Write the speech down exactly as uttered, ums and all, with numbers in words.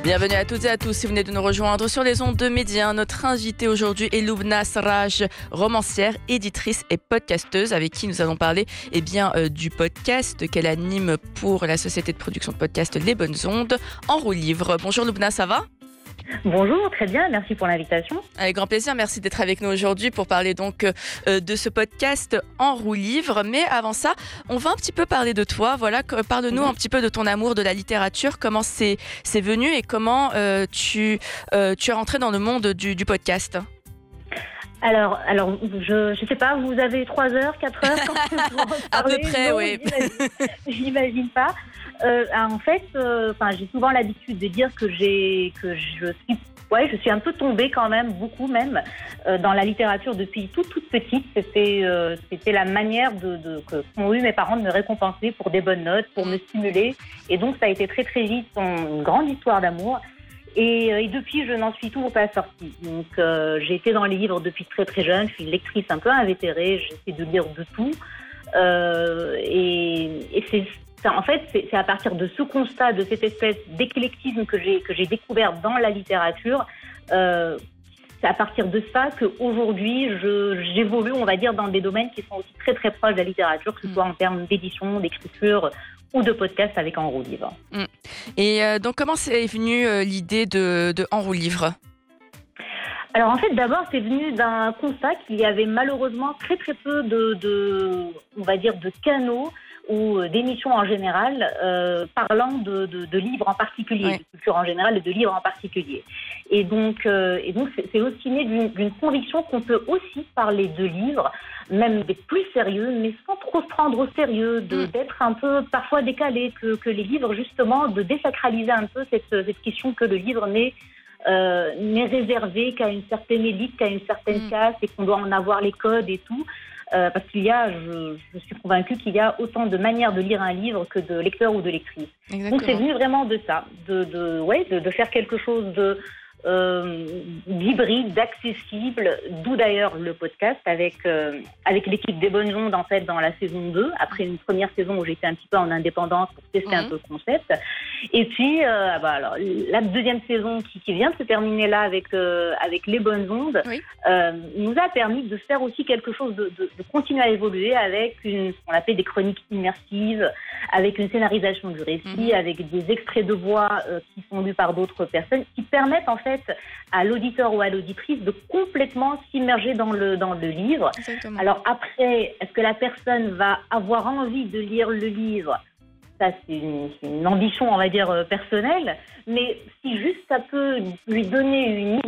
Bienvenue à toutes et à tous. Si vous venez de nous rejoindre sur les ondes de Média, notre invitée aujourd'hui est Loubna Sraj, romancière, éditrice et podcasteuse, avec qui nous allons parler eh bien, euh, du podcast qu'elle anime pour la société de production de podcast Les Bonnes Ondes en roue livre. Bonjour Loubna, ça va ? Bonjour, très bien, merci pour l'invitation. Avec grand plaisir, merci d'être avec nous aujourd'hui pour parler donc euh, de ce podcast en roue livre. Mais avant ça, on va un petit peu parler de toi. Voilà, parle-nous un petit peu de ton amour de la littérature, comment c'est, c'est venu et comment euh, tu, euh, tu es rentrée dans le monde du, du podcast. Alors, alors je ne sais pas, vous avez trois heures, quatre heures quand vous À peu près, non, oui. J'imagine, j'imagine pas. Euh, en fait, euh, j'ai souvent l'habitude de dire que, j'ai, que je suis... Ouais, je suis un peu tombée quand même, beaucoup même, euh, dans la littérature depuis toute, toute petite. C'était, euh, c'était la manière de, de, que, qu'ont eu mes parents de me récompenser pour des bonnes notes, pour me stimuler. Et donc, ça a été très, très vite une grande histoire d'amour. Et, et depuis, je n'en suis toujours pas sortie. Donc, euh, j'ai été dans les livres depuis très, très jeune. Je suis une lectrice un peu invétérée. J'essaie de lire de tout. Euh, et, et c'est... En fait, c'est, c'est à partir de ce constat, de cette espèce d'éclectisme que j'ai, que j'ai découvert dans la littérature, euh, c'est à partir de ça qu'aujourd'hui, je, j'évolue, on va dire, dans des domaines qui sont aussi très très proches de la littérature, que ce soit en termes d'édition, d'écriture ou de podcast avec En roue livre. Mmh. Et euh, donc, comment c'est venu euh, l'idée de, de En roue livre ? Alors en fait, d'abord, c'est venu d'un constat qu'il y avait malheureusement très très peu de, de on va dire, de canaux ou d'émissions en général euh, parlant de, de, de livres en particulier, ouais. de culture en général et de livres en particulier. Et donc, euh, et donc c'est, c'est aussi né d'une, d'une conviction qu'on peut aussi parler de livres, même des plus sérieux, mais sans trop se prendre au sérieux, de, mmh. d'être un peu parfois décalé, que, que les livres, justement, de désacraliser un peu cette, cette question que le livre n'est Euh, n'est réservé qu'à une certaine élite, qu'à une certaine mmh. caste et qu'on doit en avoir les codes et tout. Euh, parce qu'il y a, je, je suis convaincue qu'il y a autant de manières de lire un livre que de lecteurs ou de lectrices. Exactement. Donc c'est venu vraiment de ça, de, de, ouais, de, de faire quelque chose de, euh, d'hybride, d'accessible, d'où d'ailleurs le podcast avec, euh, avec l'équipe des Bonnes Ondes en fait dans la saison deux, après une première saison où j'étais un petit peu en indépendance pour tester mmh. un peu le concept. Et puis, euh, bah alors, la deuxième saison qui, qui vient de se terminer là avec, euh, avec Les Bonnes Ondes oui. euh, nous a permis de faire aussi quelque chose, de, de, de continuer à évoluer avec une, ce qu'on appelle des chroniques immersives, avec une scénarisation du récit, mmh. avec des extraits de voix euh, qui sont lus par d'autres personnes, qui permettent en fait à l'auditeur ou à l'auditrice de complètement s'immerger dans le, dans le livre. Exactement. Alors après, est-ce que la personne va avoir envie de lire le livre ? Ça, c'est une, c'est une ambition, on va dire, euh, personnelle. Mais si juste ça peut lui donner une